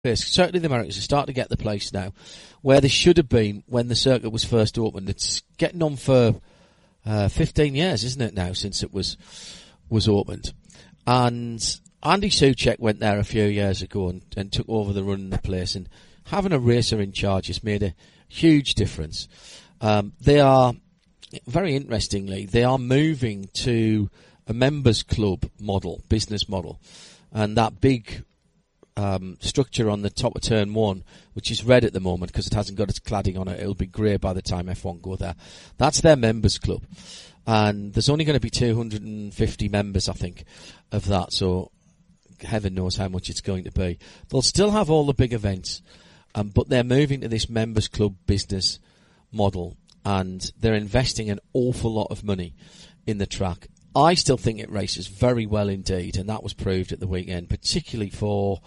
Certainly the Americans are starting to get the place now where they should have been when the circuit was first opened. It's getting on for 15 years, isn't it now, since it was opened. And Andy Soucek went there a few years ago and took over the run of the place, and having a racer in charge has made a huge difference. They are, very interestingly, they are moving to a members club model, business model, and that big structure on the top of turn 1, which is red at the moment because it hasn't got its cladding on it. It'll be grey by the time F1 go there. That's their members club. And there's only going to be 250 members, I think, of that. So heaven knows how much it's going to be. They'll still have all the big events, but they're moving to this members club business model, and they're investing an awful lot of money in the track. I still think it races very well indeed, and that was proved at the weekend, particularly for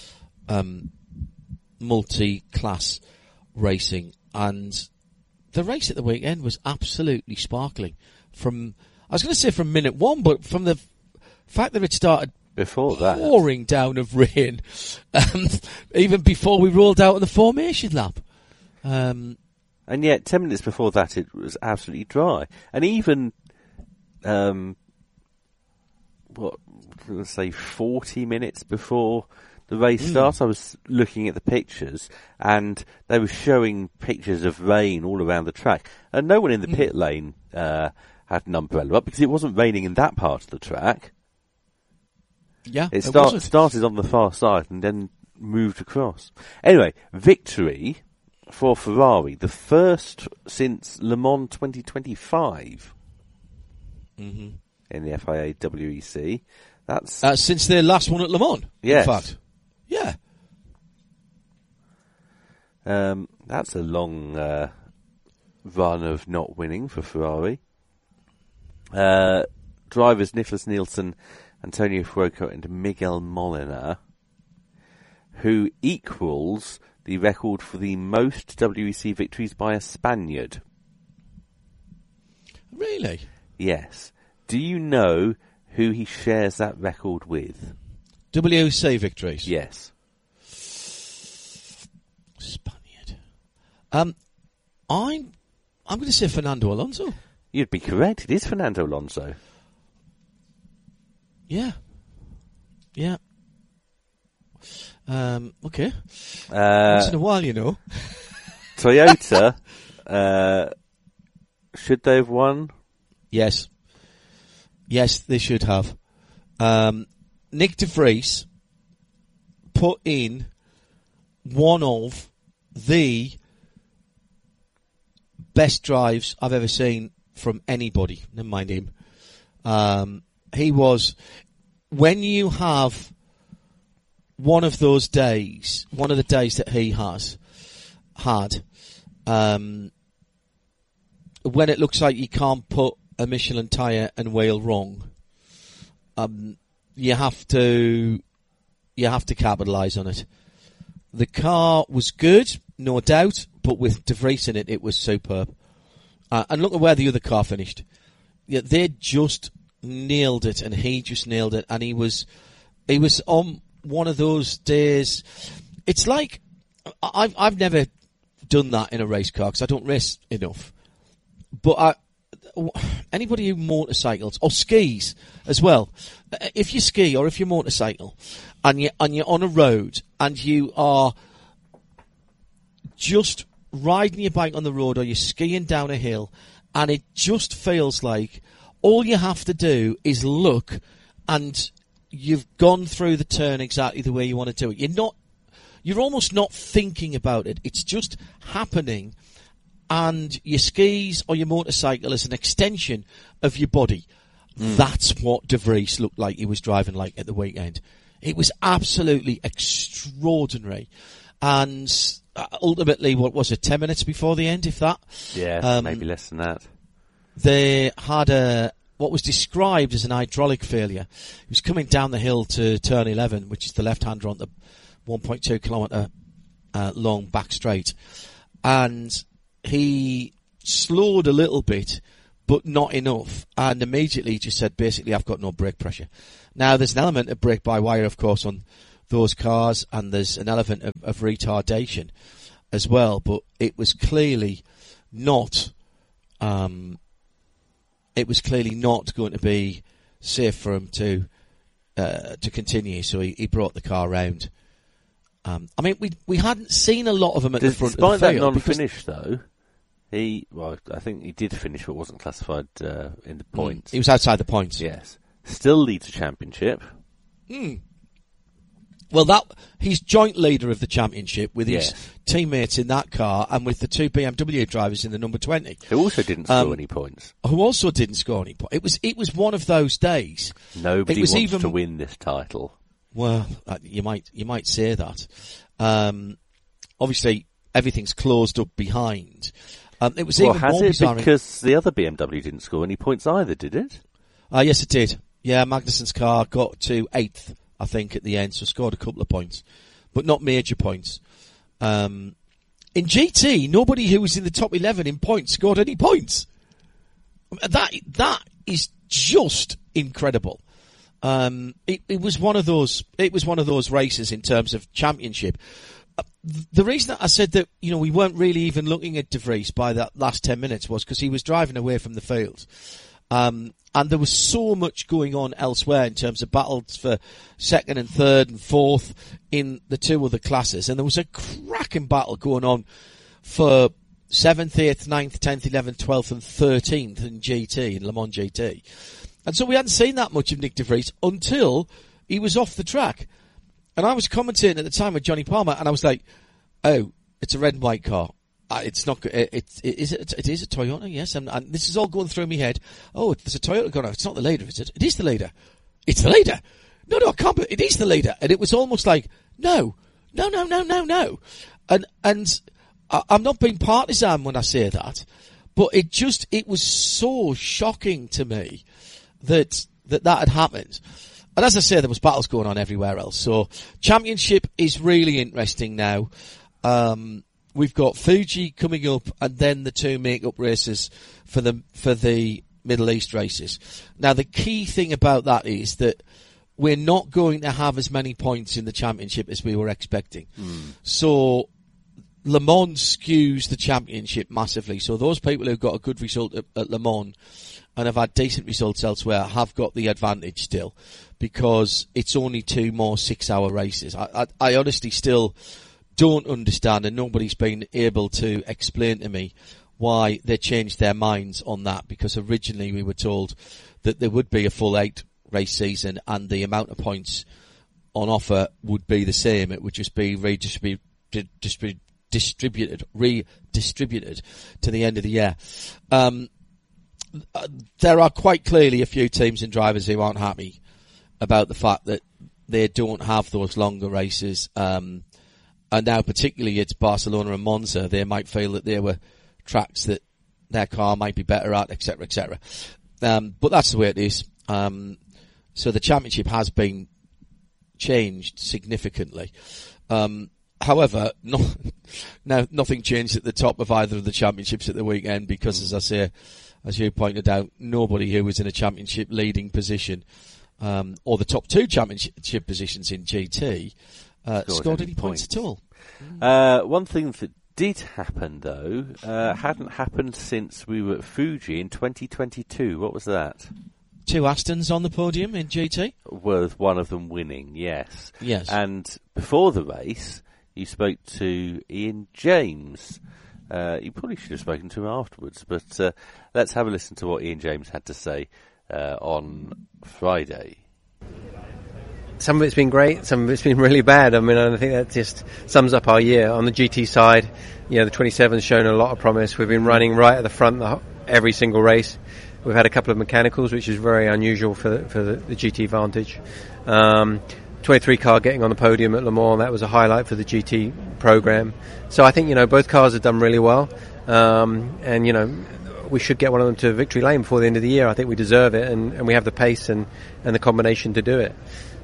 multi-class racing. And the race at the weekend was absolutely sparkling. I was going to say from minute 1, but from the fact that it started before that pouring down of rain, even before we rolled out on the formation lap. And yet, 10 minutes before that, it was absolutely dry. And even let's say 40 minutes before the race starts, I was looking at the pictures, and they were showing pictures of rain all around the track, and no one in the pit lane had an umbrella up because it wasn't raining in that part of the track. Yeah, it started on the far side and then moved across. Anyway, victory for Ferrari, the first since Le Mans 2025. In the FIA WEC. That's since their last one at Le Mans. Yes. In fact. Yeah. That's a long run of not winning for Ferrari. Drivers Nicholas Nielsen, Antonio Fuoco and Miguel Molina, who equals the record for the most WEC victories by a Spaniard. Really? Yes. Do you know who he shares that record with? WEC victories? Yes. Spaniard. I'm going to say Fernando Alonso. You'd be correct. It is Fernando Alonso. Yeah. Yeah. Okay. Once in a while, you know. Toyota, should they have won? Yes. Yes, they should have. Nick de Vries put in one of the best drives I've ever seen from anybody. Never mind him. He was, when you have one of those days, one of the days that he has had, when it looks like you can't put a Michelin tyre and wheel wrong, you have to capitalise on it. The car was good, no doubt, but with De Vries in it, it was superb. And look at where the other car finished. Yeah, they just nailed it, and he just nailed it, and he was on one of those days. It's like I've never done that in a race car because I don't race enough. But anybody who motorcycles or skis as well, if you ski or if you motorcycle and you're on a road and you are just riding your bike on the road or you're skiing down a hill, and it just feels like all you have to do is look and you've gone through the turn exactly the way you want to do it. You're almost not thinking about it. It's just happening, and your skis or your motorcycle is an extension of your body. That's what De Vries looked like he was driving like at the weekend. It was absolutely extraordinary. And ultimately, what was it, 10 minutes before the end, if that? Yeah, maybe less than that. They had what was described as an hydraulic failure. He was coming down the hill to turn 11, which is the left-hander on the 1.2 kilometre long back straight. And he slowed a little bit, but not enough. And immediately just said, basically, I've got no brake pressure. Now, there's an element of brake-by-wire, of course, on those cars, and there's an element of retardation as well. But it was clearly not. It was clearly not going to be safe for him to continue. So he brought the car round. I mean, we hadn't seen a lot of him at the front of the field. Despite that non-finish, though, I think he did finish, but wasn't classified in the points. He was outside the points. Yes. Still leads a championship. Well, he's joint leader of the championship with his teammates in that car and with the two BMW drivers in the number 20. Who also didn't score any points. It was one of those days. Nobody wants to win this title. Well, you might say that. Obviously, everything's closed up behind. It was even more bizarre because the other BMW didn't score any points either, did it? Yes, it did. Yeah, Magnussen's car got to 8th, I think, at the end, so scored a couple of points, but not major points. In GT, nobody who was in the top 11 in points scored any points. That is just incredible. It was one of those races in terms of championship. The reason that I said that, we weren't really even looking at De Vries by that last 10 minutes was because he was driving away from the field. And there was so much going on elsewhere in terms of battles for second and third and fourth in the two other classes. And there was a cracking battle going on for 7th, 8th, 9th, 10th, 11th, 12th and 13th in GT, in Le Mans GT. And so we hadn't seen that much of Nick De Vries until he was off the track. And I was commentating at the time with Johnny Palmer, and I was like, oh, it's a red and white car. It's not. It is a Toyota, yes. And this is all going through my head. Oh, there's a Toyota going off. It's not the leader, is it? It is the leader. It's the leader. No, I can't. It is the leader. And it was almost like, no. And I'm not being partisan when I say that, but it was so shocking to me that had happened. And as I say, there was battles going on everywhere else. So championship is really interesting now. We've got Fuji coming up, and then the two make-up races for the Middle East races. Now, the key thing about that is that we're not going to have as many points in the championship as we were expecting. So Le Mans skews the championship massively. So those people who've got a good result at Le Mans and have had decent results elsewhere have got the advantage still, because it's only 2 more 6-hour races. I honestly still don't understand, and nobody's been able to explain to me why they changed their minds on that, because originally we were told that there would be a full 8 race season and the amount of points on offer would be the same. It would just be redistributed to the end of the year. There are quite clearly a few teams and drivers who aren't happy about the fact that they don't have those longer races. And now, particularly, it's Barcelona and Monza. They might feel that they were tracks that their car might be better at, etc., etc. But that's the way it is. So the championship has been changed significantly. However, nothing changed at the top of either of the championships at the weekend, because, as I say, as you pointed out, nobody who was in a championship leading position, or the top 2 championship positions in GT, scored any points at all. One thing that did happen, though, hadn't happened since we were at Fuji in 2022. What was that? 2 Astons on the podium in GT? With one of them winning, yes. Yes. And before the race, you spoke to Ian James. You probably should have spoken to him afterwards, but let's have a listen to what Ian James had to say on Friday. Some of it's been great, some of it's been really bad. I mean, I think that just sums up our year. On the GT side, the 27's shown a lot of promise. We've been running right at the front every single race. We've had a couple of mechanicals, which is very unusual for the GT Vantage. 23 car getting on the podium at Le Mans, that was a highlight for the GT program. So I think, both cars have done really well. And we should get one of them to victory lane before the end of the year. I think we deserve it, and we have the pace and the combination to do it.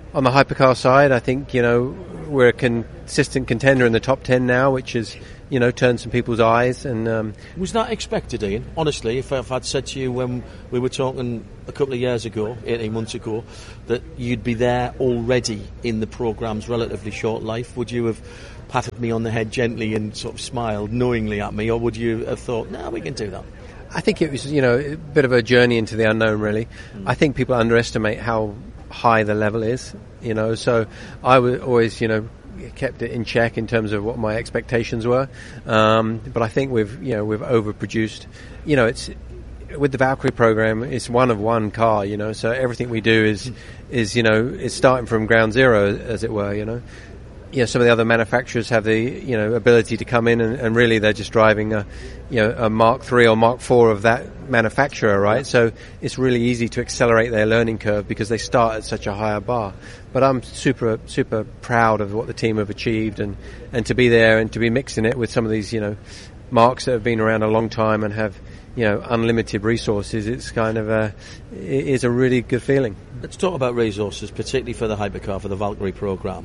on the hypercar side, I think, we're a consistent contender in the top 10 now, which is, turned some people's eyes. And was that expected, Ian? Honestly, if I'd said to you when we were talking a couple of years ago, 18 months ago, that you'd be there already in the programme's relatively short life, would you have patted me on the head gently and sort of smiled knowingly at me, or would you have thought, no, we can do that? I think it was, a bit of a journey into the unknown, really. I think people underestimate how high the level is, so I would always, kept it in check in terms of what my expectations were. But I think we've overproduced. It's with the Valkyrie program, it's one of one car, so everything we do is it's starting from ground zero, as it were, some of the other manufacturers have the ability to come in and really they're just driving a Mark III or Mark IV of that manufacturer, right? Yeah. So it's really easy to accelerate their learning curve because they start at such a higher bar. But I'm super proud of what the team have achieved and to be there and to be mixing it with some of these marks that have been around a long time and have unlimited resources. It's kind of it is a really good feeling. Let's talk about resources, particularly for the hypercar, for the Valkyrie program.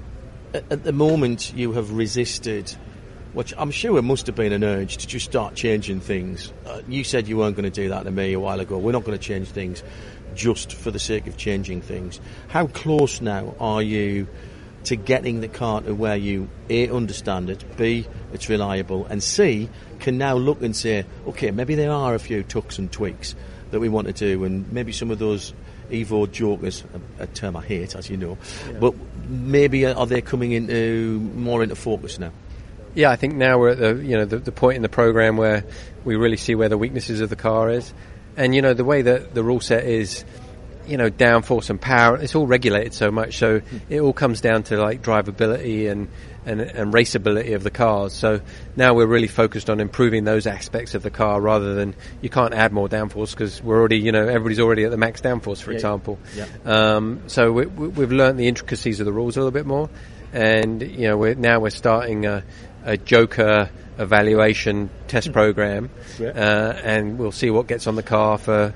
At the moment, you have resisted, which I'm sure it must have been an urge to just start changing things. You said you weren't going to do that to me a while ago. We're not going to change things just for the sake of changing things. How close now are you to getting the car to where you, A, understand it, B, it's reliable, and C, can now look and say, okay, maybe there are a few tucks and tweaks that we want to do, and maybe some of those Evo jokers, a term I hate, as you know, but maybe are they coming more into focus now? Yeah, I think now we're at the point in the program where we really see where the weaknesses of the car is, and the way that the rule set is, downforce and power, it's all regulated so much, so it all comes down to like drivability and raceability of the cars. So now we're really focused on improving those aspects of the car rather than you can't add more downforce because we're already, everybody's already at the max downforce, for example. Yeah. So we've learnt the intricacies of the rules a little bit more, and we're starting a Joker evaluation test program, and we'll see what gets on the car for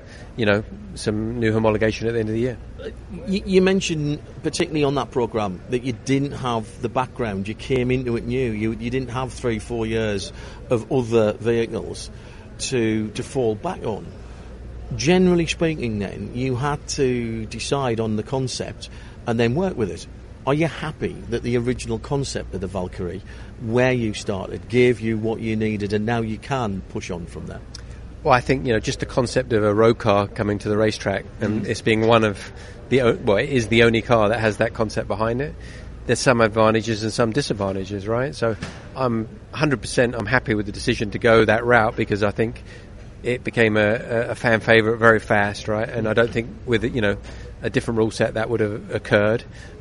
some new homologation at the end of the year. You mentioned, particularly on that program, that you didn't have the background. You came into it new. You didn't have 3-4 years of other vehicles to fall back on. Generally speaking, then you had to decide on the concept and then work with it. Are you happy that the original concept of the Valkyrie, where you started, gave you what you needed, and now you can push on from there? Well, I think just the concept of a road car coming to the racetrack and it's being one of it is the only car that has that concept behind it. There's some advantages and some disadvantages, right? So I'm 100% I'm happy with the decision to go that route because I think it became a fan favourite very fast, right? And I don't think with a different rule set that would have occurred.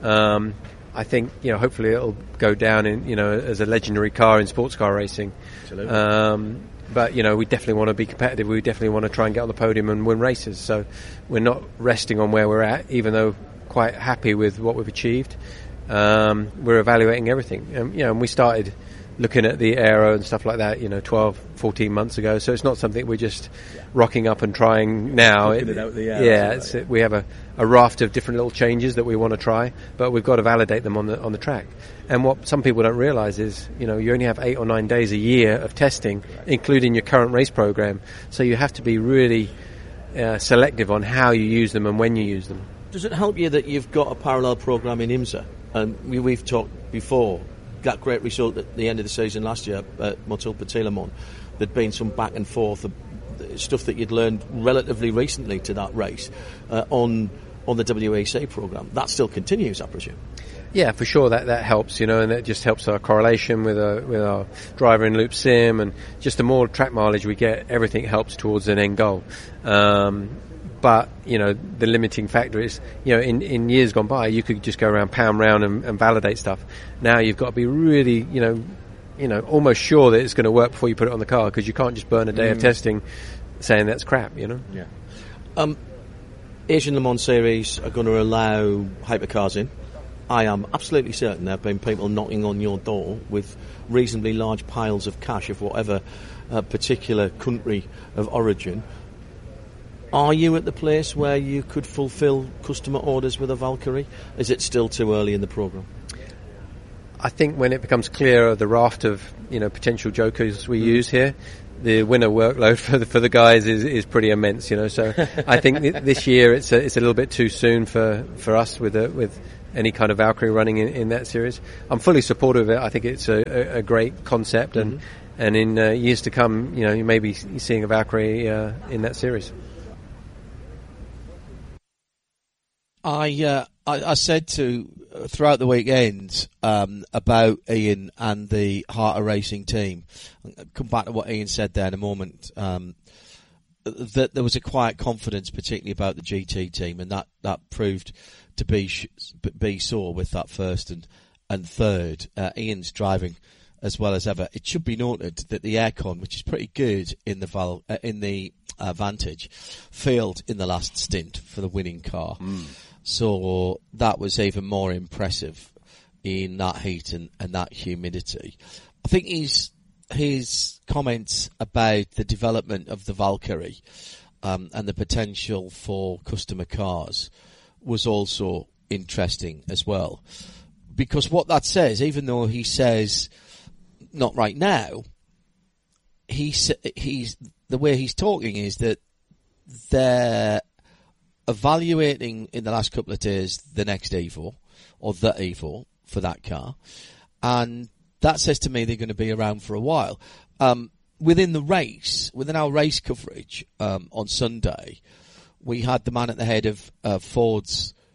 I think hopefully it'll go down in as a legendary car in sports car racing. Absolutely. But we definitely want to be competitive. We definitely want to try and get on the podium and win races. So we're not resting on where we're at, even though quite happy with what we've achieved. We're evaluating everything. And we started looking at the aero and stuff like that, 12, 14 months ago. So it's not something we're just rocking up and trying now. We have a raft of different little changes that we want to try, but we've got to validate them on the track. And what some people don't realise is, you only have 8 or 9 days a year of testing, including your current race program. So you have to be really selective on how you use them and when you use them. Does it help you that you've got a parallel program in IMSA? And we've talked before. That great result at the end of the season last year at Motul Petit-Le-Mans. There'd been some back and forth stuff that you'd learned relatively recently to that race on the WEC program. That still continues, I presume. Yeah, for sure that helps, and that just helps our correlation with our driver in loop sim, and just the more track mileage we get, everything helps towards an end goal. But, the limiting factor is, in years gone by, you could just go around, pound round and validate stuff. Now you've got to be really, almost sure that it's going to work before you put it on the car, because you can't just burn a day of testing saying that's crap, Yeah. Asian Le Mans Series are going to allow hypercars in. I am absolutely certain there have been people knocking on your door with reasonably large piles of cash of whatever particular country of origin. Are you at the place where you could fulfil customer orders with a Valkyrie? Is it still too early in the programme? I think when it becomes clearer the raft of potential jokers we use here, the winter workload for the guys is pretty immense. So I think this year it's a little bit too soon for us with any kind of Valkyrie running in that series. I'm fully supportive of it. I think it's a great concept, and in years to come, you may be seeing a Valkyrie in that series. I said throughout the weekend about Ian and the Harter Racing team. I'll come back to what Ian said there in a moment. That there was a quiet confidence, particularly about the GT team, and that proved to be so with that first and third. Ian's driving as well as ever. It should be noted that the aircon, which is pretty good in the Vantage, failed in the last stint for the winning car. So that was even more impressive in that heat and that humidity. I think his comments about the development of the Valkyrie and the potential for customer cars was also interesting as well. Because what that says, even though he says not right now, he's the way he's talking is that they're evaluating in the last couple of days the next Evo, or the Evo for that car, and that says to me they're going to be around for a while. Within our race coverage on Sunday, we had the man at the head of Ford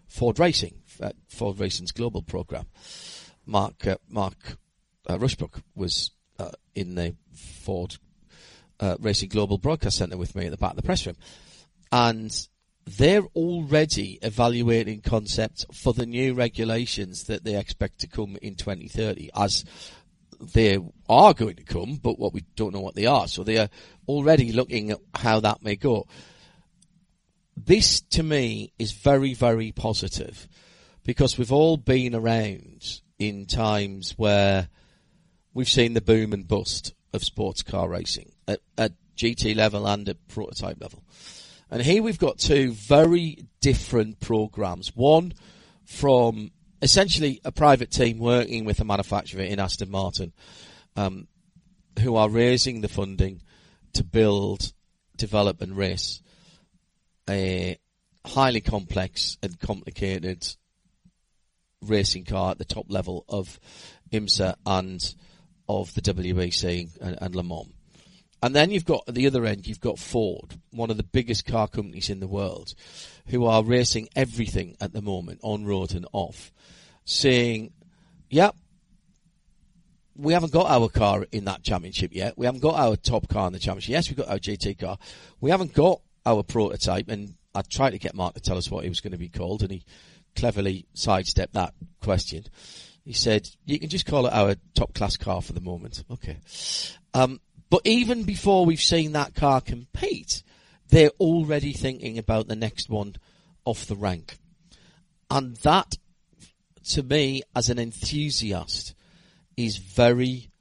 Racing's global program, Mark Rushbrook, was in the Ford Racing Global Broadcast Centre with me at the back of the press room, and they're already evaluating concepts for the new regulations that they expect to come in 2030, as they are going to come, but we don't know what they are. So they are already looking at how that may go. This, to me, is very, very positive, because we've all been around in times where we've seen the boom and bust of sports car racing at GT level and at prototype level. And here we've got two very different programs. One from essentially a private team working with a manufacturer in Aston Martin, who are raising the funding to build, develop and race a highly complex and complicated racing car at the top level of IMSA and of the WEC and Le Mans. And then you've got, at the other end, you've got Ford, one of the biggest car companies in the world, who are racing everything at the moment, on road and off, saying, yeah, we haven't got our car in that championship yet. We haven't got our top car in the championship. Yes, we've got our GT car. We haven't got our prototype. And I tried to get Mark to tell us what he was going to be called, and he cleverly sidestepped that question. He said, you can just call it our top class car for the moment. Okay. But even before we've seen that car compete, they're already thinking about the next one off the rank. And that, to me, as an enthusiast, is very,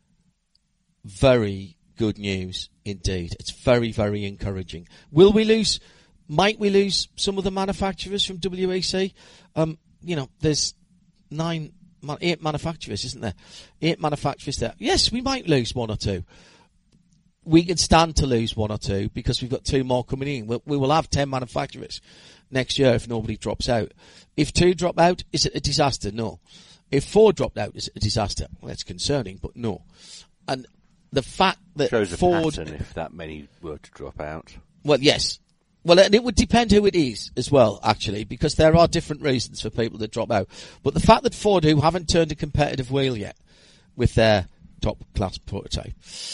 very good news indeed. It's very, very encouraging. Might we lose some of the manufacturers from WEC? There's 8 manufacturers, isn't there? 8 manufacturers there. Yes, we might lose 1 or 2. We can stand to lose 1 or 2 because we've got 2 more coming in. We will have 10 manufacturers next year if nobody drops out. If 2 drop out, is it a disaster? No. If 4 dropped out, is it a disaster? Well, it's concerning, but no. And the fact that shows Ford, a pattern if that many were to drop out. Well, yes. Well, and it would depend who it is as well, actually, because there are different reasons for people that drop out. But the fact that Ford, who haven't turned a competitive wheel yet with their top-class prototype,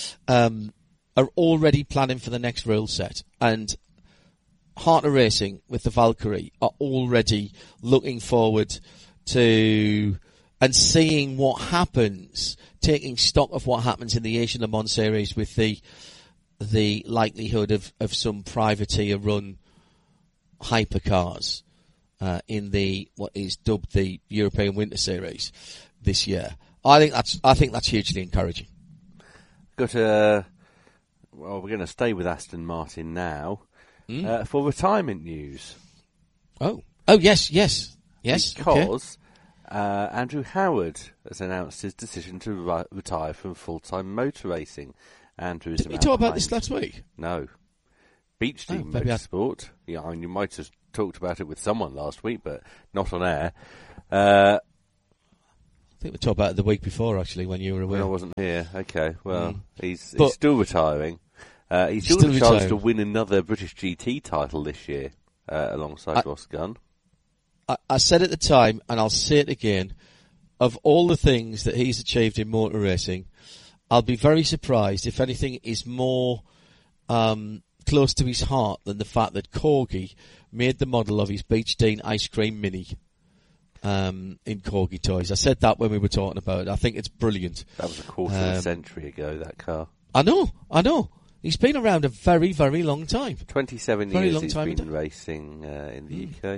are already planning for the next rule set. And Harter Racing with the Valkyrie are already looking forward to and seeing what happens, taking stock of what happens in the Asian Le Mans series with the likelihood of some privateer-run hypercars in what is dubbed the European Winter Series this year. I think that's hugely encouraging. We're going to stay with Aston Martin now, for retirement news. Oh, yes. Because Andrew Howard has announced his decision to retire from full-time motor racing. Andrew, did we talk about this last week? No. Beach Team Motorsport. Yeah, I mean, you might have talked about it with someone last week, but not on air. I think we talked about it the week before, actually, when you were away. When I wasn't here. Okay, well, he's still retiring. He's still a chance to win another British GT title this year, alongside Ross Gunn. I said at the time, and I'll say it again, of all the things that he's achieved in motor racing, I'll be very surprised if anything is more close to his heart than the fact that Corgi made the model of his Beach Dean Ice Cream Mini in Corgi Toys. I said that when we were talking about it. I think it's brilliant. That was a quarter of a century ago, that car. I know. He's been around a very, very long time. 27 years he's been racing in the UK.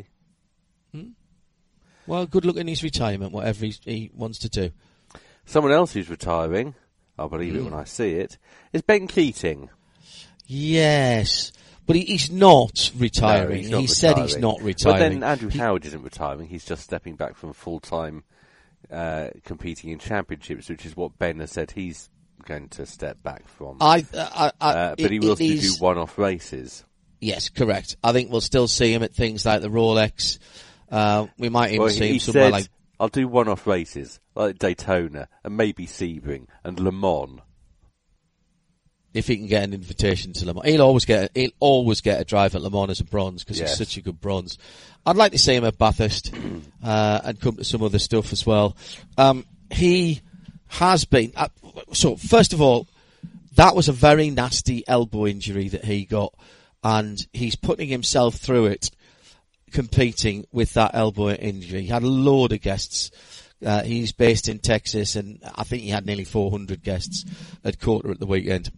Well, good luck in his retirement, whatever he wants to do. Someone else who's retiring, I'll believe it when I see it, is Ben Keating. Yes, but he's not retiring. No, he's not he said he's not retiring. But then Andrew Howard isn't retiring. He's just stepping back from full-time competing in championships, which is what Ben has said he's going to step back from. But he will still do one-off races. Yes, correct. I think we'll still see him at things like the Rolex. We might even see him somewhere like... I'll do one-off races, like Daytona, and maybe Sebring, and Le Mans. If he can get an invitation to Le Mans. He'll always get a drive at Le Mans as a bronze, because he's such a good bronze. I'd like to see him at Bathurst, and come to some other stuff as well. He has been... so, first of all, that was a very nasty elbow injury that he got, and he's putting himself through it, competing with that elbow injury. He had a load of guests. He's based in Texas, and I think he had nearly 400 guests at Quarter at the weekend.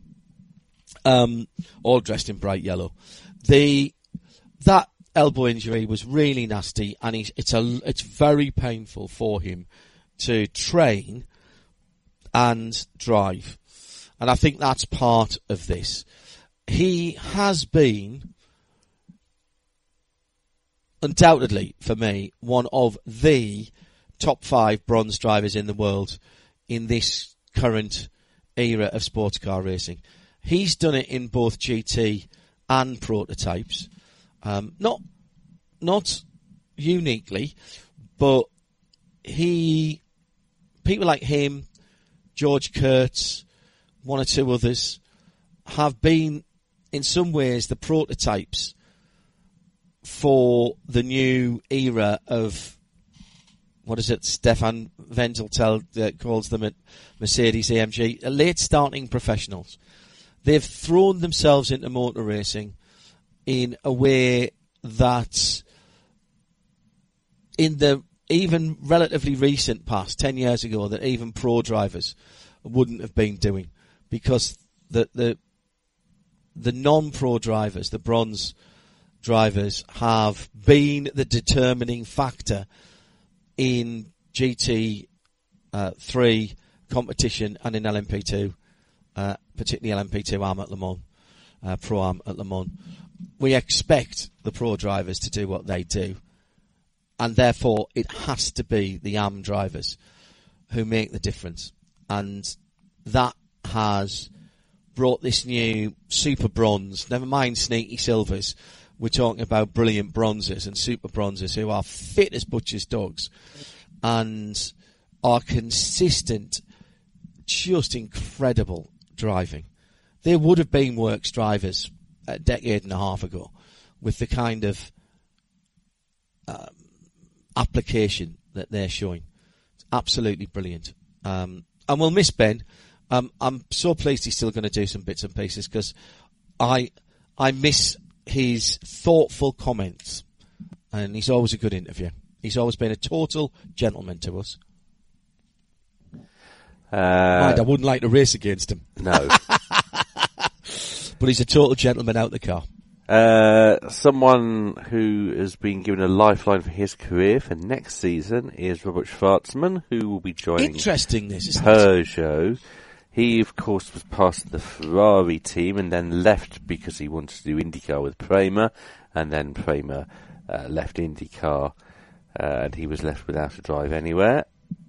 All dressed in bright yellow. That elbow injury was really nasty, and it's very painful for him to train and drive. And I think that's part of this. He has been, undoubtedly, for me, one of the top 5 bronze drivers in the world in this current era of sports car racing. He's done it in both GT and prototypes. Not uniquely, but people like him, George Kurtz, one or two others, have been, in some ways, the prototypes for the new era of, what is it, Stefan Vendel calls them at Mercedes AMG, late starting professionals. They've thrown themselves into motor racing in a way that in the even relatively recent past, 10 years ago, that even pro drivers wouldn't have been doing, because the non-pro drivers, the bronze drivers, have been the determining factor in GT3 competition and in LMP2, particularly LMP2 Am at Le Mans, Pro-Am at Le Mans. We expect the pro drivers to do what they do, and therefore it has to be the Am drivers who make the difference. And that has brought this new super bronze, never mind sneaky silvers. We're talking about brilliant bronzes and super bronzes who are fit as butcher's dogs and are consistent, just incredible driving. They would have been works drivers a decade and a half ago with the kind of application that they're showing. It's absolutely brilliant. And we'll miss Ben. I'm so pleased he's still going to do some bits and pieces, because I miss his thoughtful comments, and he's always a good interview. He's always been a total gentleman to us. Mind, I wouldn't like to race against him. No. But he's a total gentleman out the car. Someone who has been given a lifeline for his career for next season is Robert Schwartzman, who will be joining Interesting, this, isn't Peugeot. He, of course, was part of the Ferrari team and then left because he wanted to do IndyCar with Prema, and then Prema left IndyCar, and he was left without a drive anywhere.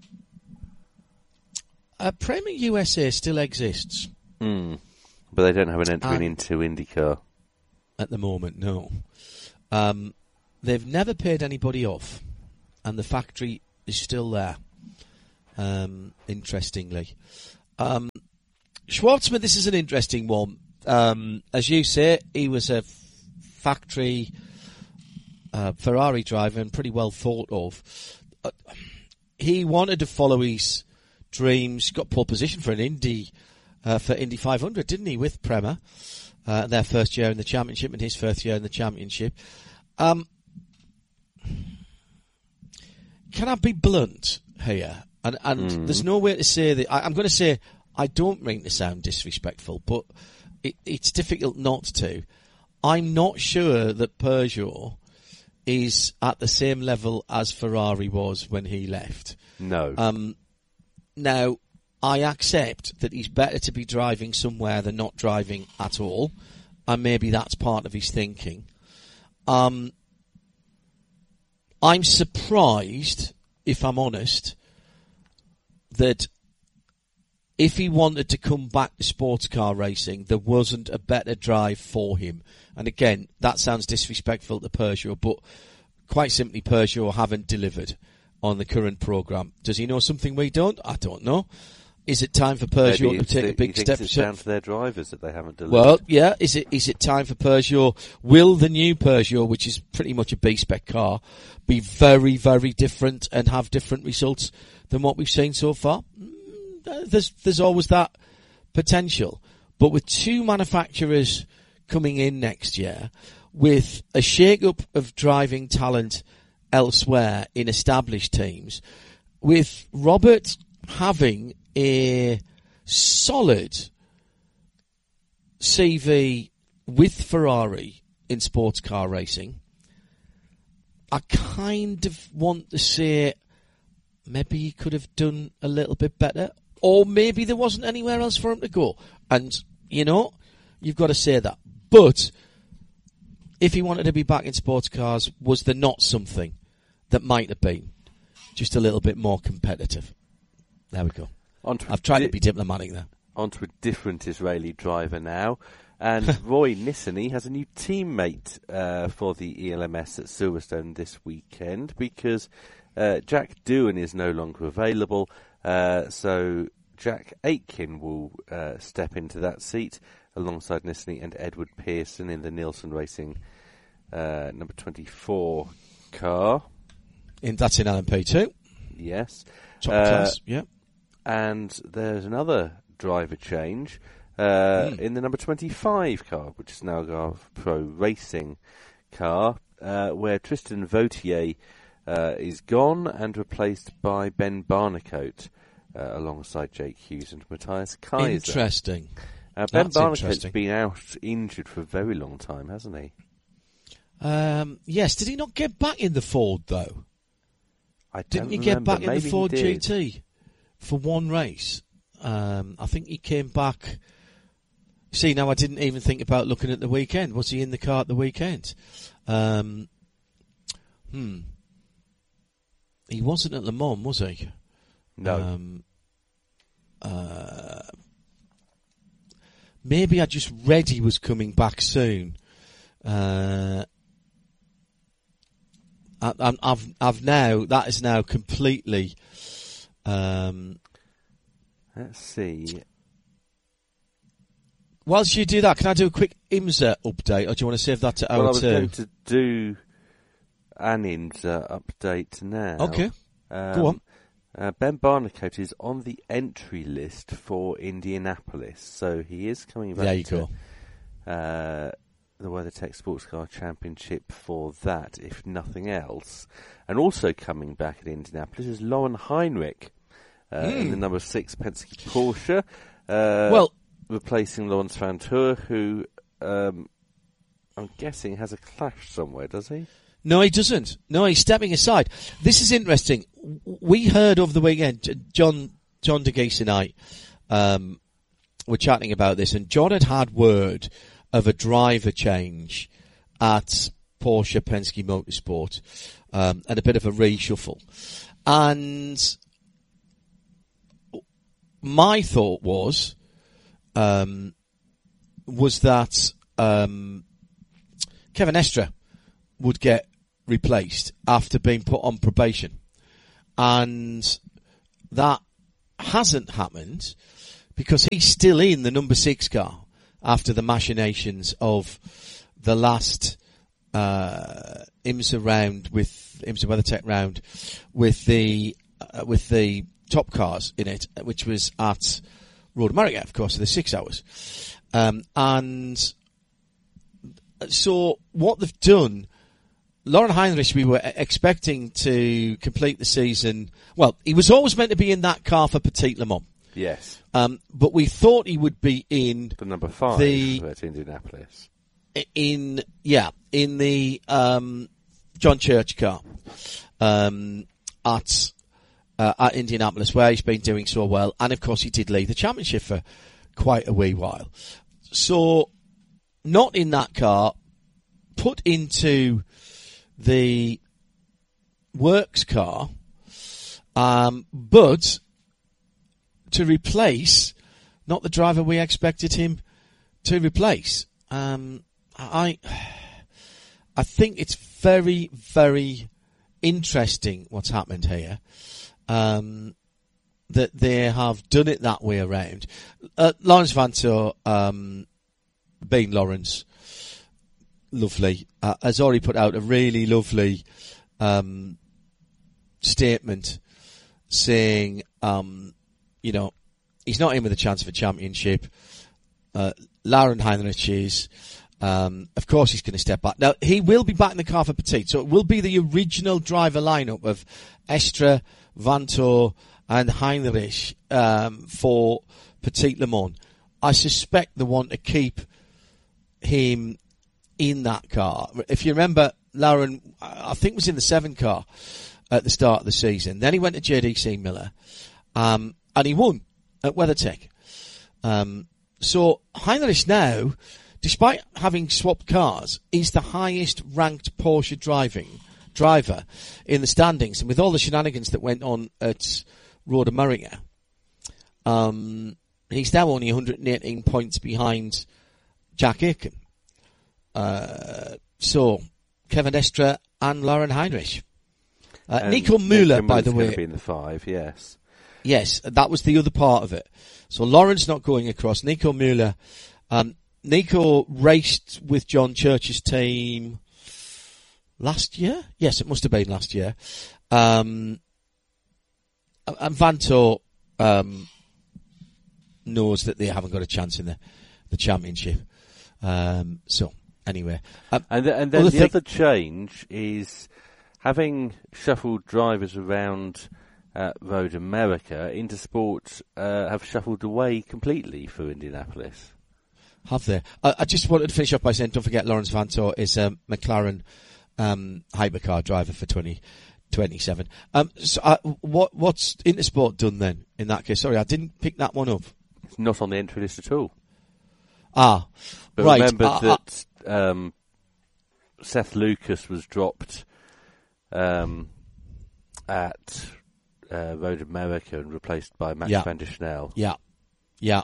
Prema USA still exists. But they don't have an entry into IndyCar. At the moment, no. They've never paid anybody off, and the factory is still there, interestingly. Schwartzman, this is an interesting one. As you say, he was a factory Ferrari driver and pretty well thought of. He wanted to follow his dreams, got pole position for an Indy 500, didn't he, with Prema, their first year in the championship and his first year in the championship. Can I be blunt here? And there's no way to say that. I'm going to say, I don't mean to sound disrespectful, but it's difficult not to. I'm not sure that Peugeot is at the same level as Ferrari was when he left. No. Now, I accept that he's better to be driving somewhere than not driving at all, and maybe that's part of his thinking. I'm surprised, if I'm honest, that if he wanted to come back to sports car racing, there wasn't a better drive for him. And again, that sounds disrespectful to Peugeot, but quite simply, Peugeot haven't delivered on the current programme. Does he know something we don't? I don't know. Is it time for Peugeot to take a big step? It's down to their drivers that they haven't delivered. Well, yeah. Is it time for Peugeot? Will the new Peugeot, which is pretty much a B-spec car, be very, very different and have different results than what we've seen so far? There's always that potential. But with two manufacturers coming in next year, with a shake-up of driving talent elsewhere in established teams, with Robert having a solid CV with Ferrari in sports car racing, I kind of want to say maybe he could have done a little bit better, or maybe there wasn't anywhere else for him to go. And, you know, you've got to say that. But if he wanted to be back in sports cars, was there not something that might have been just a little bit more competitive? There we go. I've tried to be diplomatic there. On to a different Israeli driver now. And Roy Nissany has a new teammate for the ELMS at Silverstone this weekend, because Jack Doohan is no longer available. So Jack Aitken will step into that seat alongside Nissany and Edward Pearson in the Nielsen Racing number 24 car. That's in LMP2. Yes. Top class, yeah. And there's another driver change in the number 25 car, which is now a Pro Racing car, where Tristan Vautier is gone and replaced by Ben Barnicoat alongside Jake Hughes and Matthias Kaiser. Interesting. Ben Barnicoat's been out injured for a very long time, hasn't he? Yes. Did he not get back in the Ford, though? Didn't he get back in the Ford GT for one race? I think he came back. See, now I didn't even think about looking at the weekend. Was he in the car at the weekend? He wasn't at Le Mans, was he? No. Maybe I just read he was coming back soon. That is now completely. Let's see. Whilst you do that, can I do a quick IMSA update, or do you want to save that to hour 2? Well, I was going to do an IMSA update now. Okay, go on. Ben Barnicoat is on the entry list for Indianapolis, so he is coming back to the WeatherTech Sports Car Championship for that, if nothing else. And also coming back at Indianapolis is Lauren Heinrich in the number 6 Penske Porsche. Replacing Laurens Vanthoor, who I'm guessing has a clash somewhere, does he? No, he doesn't. No, he's stepping aside. This is interesting. We heard over the weekend, John DeGeese and I were chatting about this, and John had word of a driver change at Porsche Penske Motorsport, and a bit of a reshuffle. And my thought was that Kevin Estre would get replaced after being put on probation. And that hasn't happened because he's still in the number 6 car after the machinations of the last IMSA round with IMSA WeatherTech round with the top cars in it, which was at Road America, of course, the 6 hours. And so what they've done, Lauren Heinrich, we were expecting to complete the season. Well, he was always meant to be in that car for Petit Le Mans. Yes. But we thought he would be in the number 5 at Indianapolis. In the John Church car at Indianapolis, where he's been doing so well, and of course he did lead the championship for quite a wee while. So, not in that car, put into the works car, but to replace not the driver we expected him to replace. I think it's very, very interesting what's happened here. That they have done it that way around. Lawrence Vanthoor, being Lawrence, lovely, has already put out a really lovely statement saying, he's not in with a chance of a championship. Lauren Heinrich is. Of course he's going to step back. Now, he will be back in the car for Petit, so it will be the original driver lineup of Estre, Vanthoor and Heinrich for Petit Le Mans. I suspect they want to keep him in that car. If you remember, Lauren, I think was in the 7 car at the start of the season. Then he went to JDC Miller, and he won at WeatherTech. So Heinrich now, despite having swapped cars, is the highest ranked Porsche driver in the standings. And with all the shenanigans that went on at Road America, he's now only 118 points behind Jack Aitken. So Kevin Estre and Lauren Heinrich. Nico Müller, by the way, going to be in the 5, yes. Yes, that was the other part of it. So Lauren's not going across. Nico Müller, Nico raced with John Church's team last year? Yes, it must have been last year. And Vanthoor knows that they haven't got a chance in the championship. So, anyway. And then the other change is having shuffled drivers around Road America, Intersport have shuffled away completely for Indianapolis. Have they? I just wanted to finish up by saying, don't forget Lawrence Vanthoor is a McLaren hypercar driver for 2027. So what's Intersport done then in that case? Sorry, I didn't pick that one up. It's not on the entry list at all. But right. Remember that Seth Lucas was dropped at Road America and replaced by Max van der Snel. Yeah.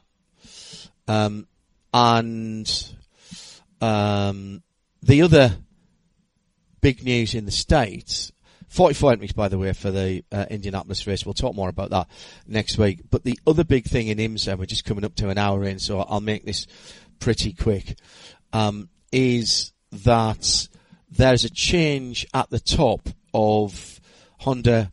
And the other big news in the States, 44 entries, by the way, for the Indianapolis race. We'll talk more about that next week. But the other big thing in IMSA, we're just coming up to an hour in, so I'll make this pretty quick, is that there's a change at the top of Honda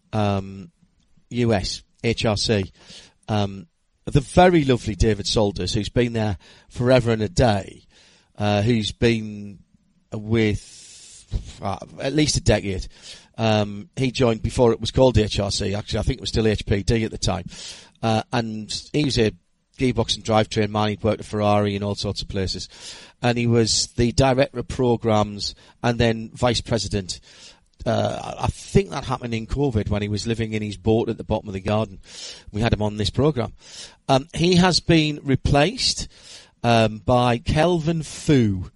US, HRC. The very lovely David Solders, who's been there forever and a day, who's been with at least a decade. He joined before it was called HRC. Actually, I think it was still HPD at the time. And he was a gearbox and drivetrain man. He'd worked at Ferrari and all sorts of places. And he was the director of programs and then vice president I think that happened in COVID when he was living in his boat at the bottom of the garden. We had him on this programme. He has been replaced by Kelvin Fu,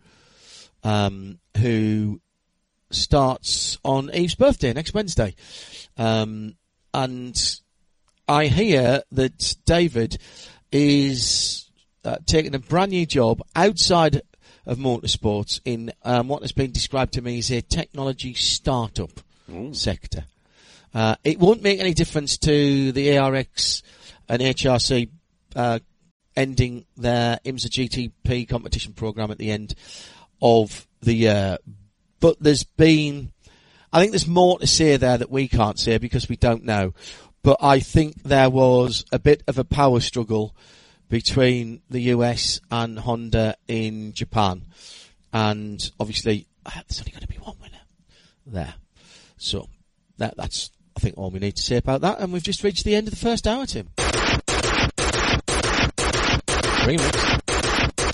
who starts on Eve's birthday next Wednesday. And I hear that David is taking a brand new job outside of motorsports in what has been described to me as a technology startup sector. It won't make any difference to the ARX and HRC ending their IMSA GTP competition program at the end of the year. But I think there's more to say there that we can't say because we don't know. But I think there was a bit of a power struggle between the US and Honda in Japan. And obviously, there's only going to be one winner there. So that's, I think, all we need to say about that. And we've just reached the end of the first hour, Tim. 3 minutes.